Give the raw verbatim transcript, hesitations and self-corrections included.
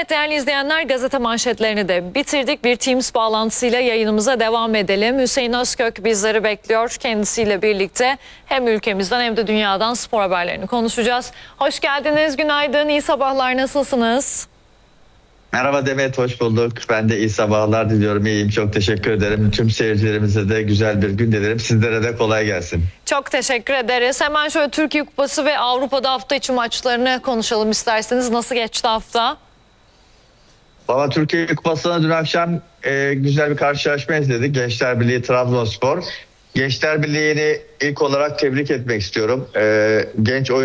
Evet değerli izleyenler, gazete manşetlerini de bitirdik. Bir Teams bağlantısıyla yayınımıza devam edelim. Hüseyin Özkök bizleri bekliyor. Kendisiyle birlikte hem ülkemizden hem de dünyadan spor haberlerini konuşacağız. Hoş geldiniz, günaydın, iyi sabahlar, nasılsınız? Merhaba Demet, hoş bulduk. Ben de iyi sabahlar diliyorum. İyiyim, çok teşekkür ederim. Tüm seyircilerimize de güzel bir gün dilerim. Sizlere de kolay gelsin. Çok teşekkür ederiz. Hemen şöyle Türkiye Kupası ve Avrupa'da hafta içi maçlarını konuşalım isterseniz. Nasıl geçti hafta? Valla Türkiye Kupası'na dün akşam e, güzel bir karşılaşma izledik. Gençler Birliği Trabzonspor. Gençler Birliği'ni ilk olarak tebrik etmek istiyorum. E, genç oyun